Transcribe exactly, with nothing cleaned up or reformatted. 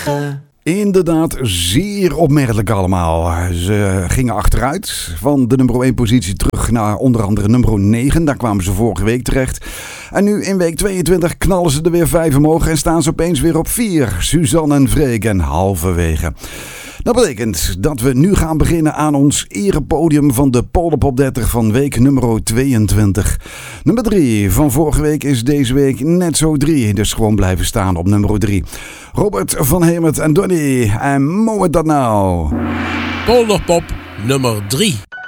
Inderdaad, zeer opmerkelijk allemaal. Ze gingen achteruit van de nummer één positie terug naar onder andere nummer negen. Daar kwamen ze vorige week terecht. En nu in week tweeëntwintig knallen ze er weer vijf omhoog en staan ze opeens weer op vier. Suzanne en Freek en halverwege. Dat betekent dat we nu gaan beginnen aan ons erepodium van de Polderpop dertig van week nummer tweeëntwintig. Nummer drie van vorige week is deze week net zo drie, dus gewoon blijven staan op nummer drie. Robert van Hemert en Donny en Moe dat nou. Polderpop nummer drie.